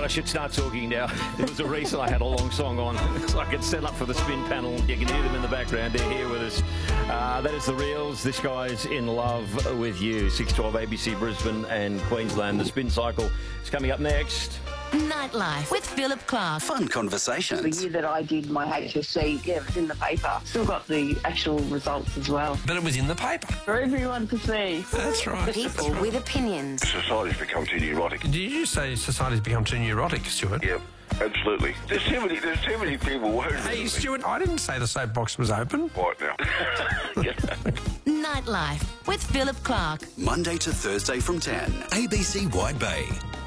should start talking now. There was a reason I had a long song on, so I could set up for the spin panel. You can hear them in the background. They're here with us. That is The Reels. This guy's in love with you. 612 ABC Brisbane and Queensland. The spin cycle is coming up next. Nightlife with Philip Clark. Fun conversations. The year that I did my HSC, it was in the paper. Still got the actual results as well. But it was in the paper. For everyone to see. That's right. People with opinions. Society's become too neurotic. Did you say society's become too neurotic, Stuart? Yep, absolutely. There's too many people worried. Hey, Stuart, I didn't say the soapbox was open. Right now. Nightlife with Philip Clark. Monday to Thursday from 10. ABC Wide Bay.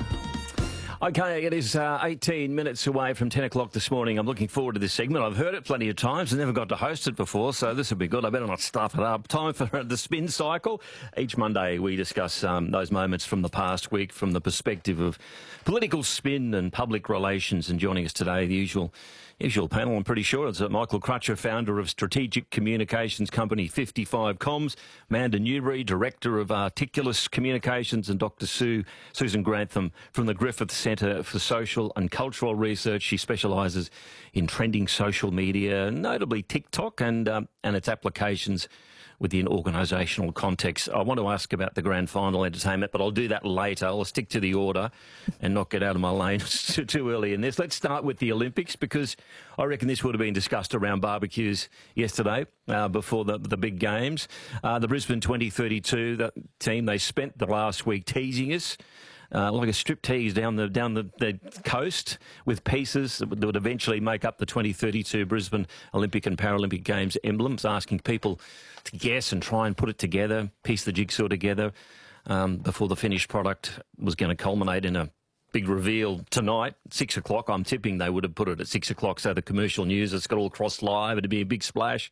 Okay, it is 18 minutes away from 10 o'clock this morning. I'm looking forward to this segment. I've heard it plenty of times and never got to host it before, so this will be good. I better not stuff it up. Time for the spin cycle. Each Monday we discuss those moments from the past week from the perspective of political spin and public relations. And joining us today, the usual panel, I'm pretty sure, it's Michael Crutcher, founder of strategic communications company 55 Comms, Amanda Newbury, director of Articulus Communications, and Dr. Susan Grantham from the Griffith Centre for Social and Cultural Research. She specialises in trending social media, notably TikTok and its applications within organisational context. I want to ask about the grand final entertainment, but I'll do that later. I'll stick to the order and not get out of my lane too early in this. Let's start with the Olympics, because I reckon this would have been discussed around barbecues yesterday before the big games. The Brisbane 2032 team, they spent the last week teasing us. Like a strip tease down the coast with pieces that would eventually make up the 2032 Brisbane Olympic and Paralympic Games emblems, asking people to guess and try and put it together, piece the jigsaw together before the finished product was going to culminate in a big reveal tonight, 6 o'clock. I'm tipping they would have put it at 6 o'clock, so the commercial news, it's got all crossed live, it'd be a big splash.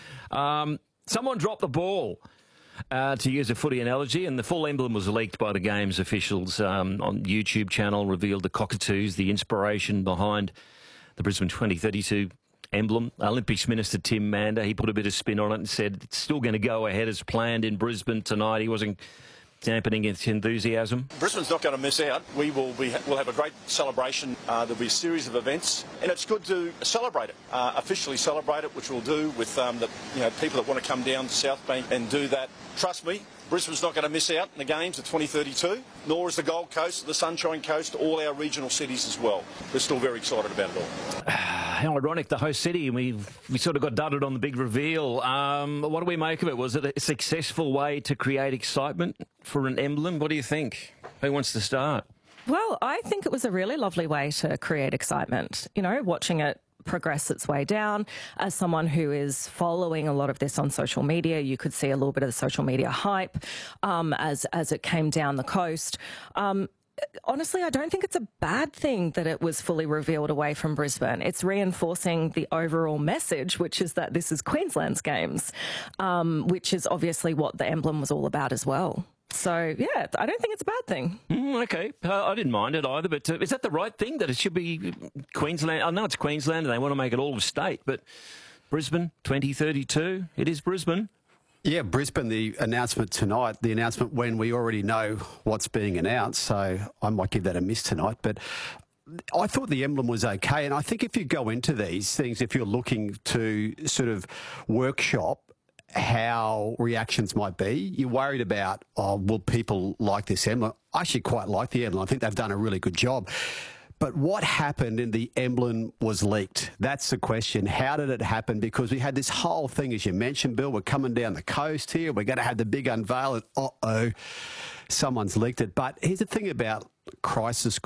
Someone dropped the ball. To use a footy analogy, and the full emblem was leaked by the Games officials on YouTube channel, revealed the cockatoos, the inspiration behind the Brisbane 2032 emblem. Olympics Minister Tim Mander, he put a bit of spin on it and said it's still going to go ahead as planned in Brisbane tonight. He wasn't dampening its enthusiasm. Brisbane's not going to miss out. We'll have a great celebration. There'll be a series of events, and it's good to celebrate it, officially celebrate it, which we'll do with the people that want to come down to South Bank and do that. Trust me, Brisbane's not going to miss out in the Games of 2032, nor is the Gold Coast, the Sunshine Coast, all our regional cities as well. We're still very excited about it all. How ironic, the host city, and we sort of got dudded on the big reveal. What do we make of it? Was it a successful way to create excitement for an emblem? What do you think? Who wants to start? Well, I think it was a really lovely way to create excitement. You know, watching it progress its way down. As someone who is following a lot of this on social media, you could see a little bit of the social media hype as it came down the coast. Honestly, I don't think it's a bad thing that it was fully revealed away from Brisbane. It's reinforcing the overall message, which is that this is Queensland's Games, which is obviously what the emblem was all about as well. So, yeah, I don't think it's a bad thing. Okay. I didn't mind it either, but is that the right thing, that it should be Queensland? I know it's Queensland and they want to make it all a state, but Brisbane 2032, it is Brisbane. Yeah, Brisbane, the announcement tonight, the announcement when we already know what's being announced, so I might give that a miss tonight, but I thought the emblem was okay, and I think if you go into these things, if you're looking to sort of workshop how reactions might be, you're worried about, will people like this emblem? I actually quite like the emblem. I think they've done a really good job. But what happened in the emblem was leaked. That's the question. How did it happen? Because we had this whole thing, as you mentioned, Bill, we're coming down the coast here. We're going to have the big unveil and, someone's leaked it. But here's the thing about crisis